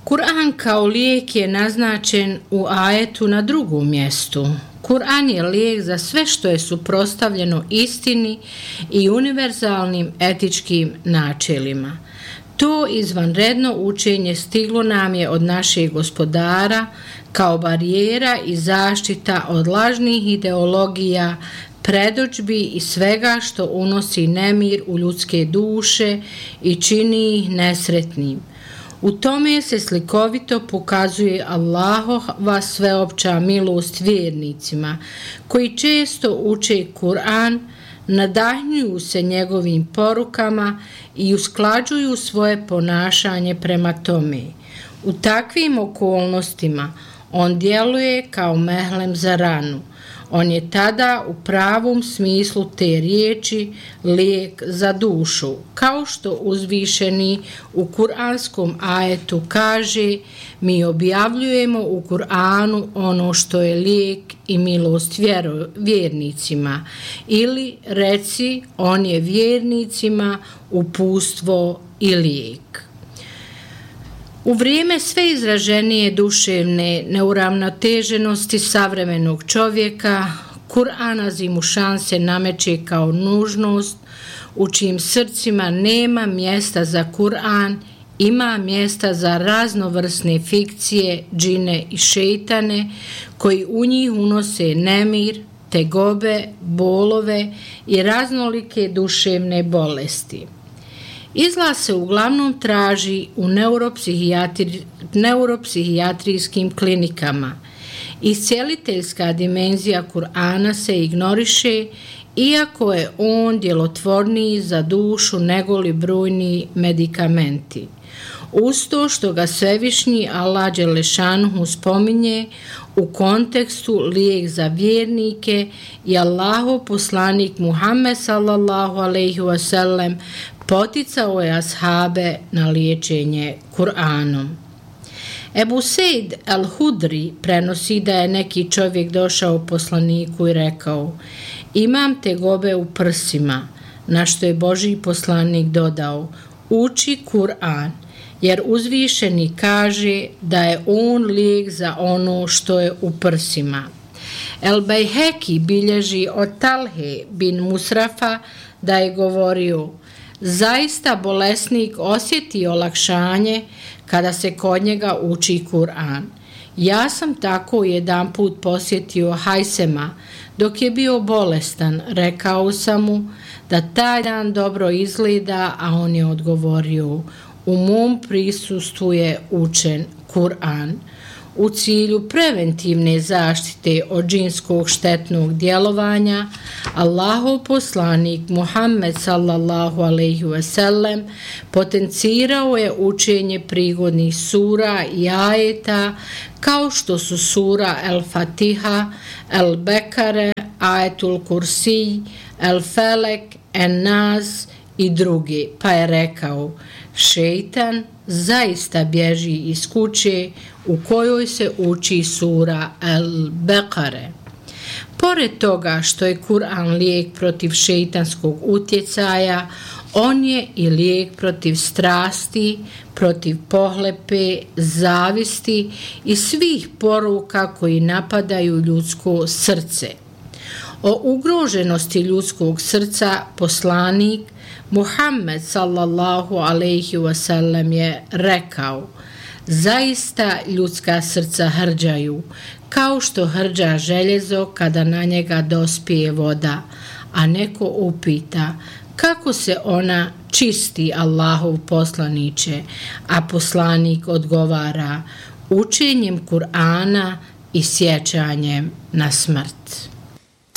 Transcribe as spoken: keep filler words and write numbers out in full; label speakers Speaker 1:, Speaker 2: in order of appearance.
Speaker 1: Kur'an kao lijek je naznačen u ajetu na drugom mjestu. Kur'an je lijek za sve što je suprotstavljeno istini i univerzalnim etičkim načelima. To izvanredno učenje stiglo nam je od našeg Gospodara kao barijera i zaštita od lažnih ideologija, predodžbi i svega što unosi nemir u ljudske duše i čini ih nesretnim. U tome se slikovito pokazuje Allahova sveopća milost vjernicima, koji često uče Kur'an, nadahnjuju se njegovim porukama i usklađuju svoje ponašanje prema tome. U takvim okolnostima on djeluje kao mehlem za ranu. On je tada u pravom smislu te riječi lijek za dušu, kao što uzvišeni u kuranskom ajetu kaže: mi objavljujemo u Kur'anu ono što je lijek i milost vjero, vjernicima, ili reci on je vjernicima uputstvo i lijek. U vrijeme sve izraženije duševne neuravnoteženosti savremenog čovjeka, Kur'an azimušan se nameće kao nužnost u čijim srcima nema mjesta za Kur'an, ima mjesta za raznovrsne fikcije, džine i šejtane koji u njih unose nemir, tegobe, bolove i raznolike duševne bolesti. Izlaz se uglavnom traži u neuropsihijatri, neuropsihijatrijskim klinikama. Iscijeliteljska dimenzija Kur'ana se ignoriše, iako je on djelotvorniji za dušu nego li brojni medikamenti. Uz to što ga svevišnji Allah dželešanuhu spominje u kontekstu lijek za vjernike i Allahov poslanik Muhammed sallallahu alejhi ve sellem poticao je ashabe na liječenje Kur'anom. Ebu Sejd el-Hudri prenosi da je neki čovjek došao poslaniku i rekao: imam tegobe u prsima, na što je Božji poslanik dodao: uči Kur'an, jer uzvišeni kaže da je on lijek za ono što je u prsima. El Bejheki bilježi od Talhe bin Musrafa da je govorio: zaista bolesnik osjeti olakšanje kada se kod njega uči Kur'an. Ja sam tako jedan put posjetio Hajsema dok je bio bolestan. Rekao sam mu da taj dan dobro izgleda, a on je odgovorio: u mom prisustvu je učen Kur'an. U cilju preventivne zaštite od džinskog štetnog djelovanja, Allahov poslanik Muhammed sallallahu alejhi ve sellem potencirao je učenje prigodnih sura i ajeta kao što su sura El-Fatiha, El-Bekare, Ajetul Kursi, El-Felek, En-Nas i drugi, pa je rekao: šejtan zaista bježi iz kuće u kojoj se uči sura El-Bekare. Pored toga što je Kur'an lijek protiv šejtanskog utjecaja, on je i lijek protiv strasti, protiv pohlepe, zavisti i svih poruka koji napadaju ljudsko srce. O ugroženosti ljudskog srca poslanik Muhammed sallallahu alejhi ve sellem je rekao: zaista ljudska srca hrđaju, kao što hrđa željezo kada na njega dospije voda, a neko upita: kako se ona čisti, Allahov poslaniče? A poslanik odgovara: učenjem Kur'ana i sjećanjem na smrt.